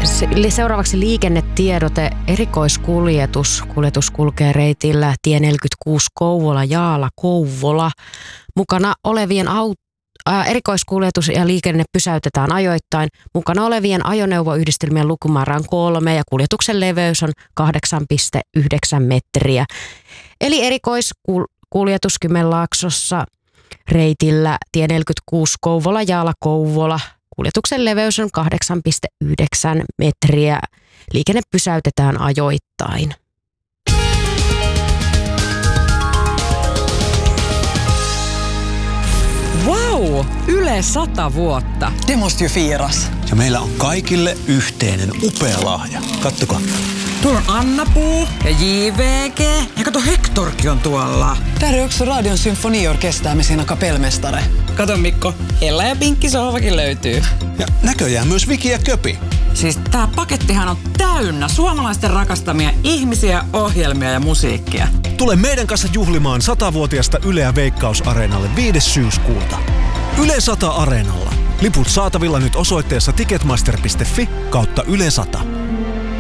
Seuraavaksi liikennetiedote. Erikoiskuljetus. Kuljetus kulkee reitillä tie 46 Kouvola-Jaala-Kouvola. Mukana olevien erikoiskuljetus ja liikenne pysäytetään ajoittain. Mukana olevien ajoneuvoyhdistelmien lukumäärä on 3 ja kuljetuksen leveys on 8,9 metriä. Eli erikoiskuljetus Kymenlaaksossa reitillä tie 46 Kouvola-Jaala-Kouvola. Kuljetuksen leveys on 8,9 metriä. Liikenne pysäytetään ajoittain. Wow! Yle 100 vuotta. Det måste ju firas. Ja meillä on kaikille yhteinen upea lahja. Kattokaa. Tuolla on Anna-Puu ja JVG. Ja kato, Hektorkin on tuolla. Där är också Radion symfoniorkester med sina kapellmästare. Kato Mikko, Ella ja Pinkki sohvakin löytyy. Ja näköjään myös Viki ja Köpi. Siis tää pakettihan on täynnä suomalaisten rakastamia ihmisiä, ohjelmia ja musiikkia. Tule meidän kanssa juhlimaan 100-vuotiasta Yleä Veikkaus-areenalle 5. syyskuuta. Yle 100 Areenalla. Liput saatavilla nyt osoitteessa ticketmaster.fi/Yle 100.